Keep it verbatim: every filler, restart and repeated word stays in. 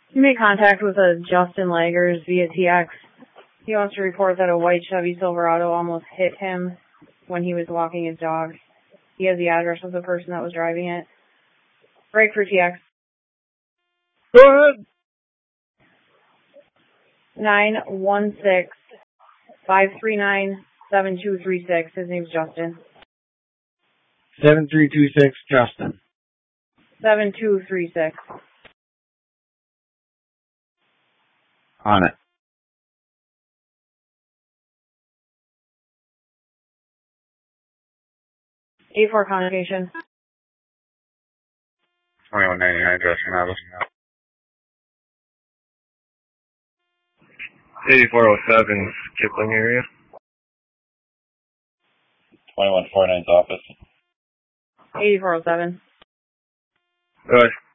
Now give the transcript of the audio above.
You made contact with a Justin Laggers via T X. He wants to report that a white Chevy Silverado almost hit him when he was walking his dog. He has the address of the person that was driving it. Break for T X. Go ahead. nine one six, five three nine, seven two three six. His name's Justin. seven three two six, Justin. seven two three six. On it. eight four convocation. twenty-one ninety-nine, Justin Avenue. eighty-four oh seven, Kipling area. twenty-one forty-nine's office. eighty-four oh seven. Good.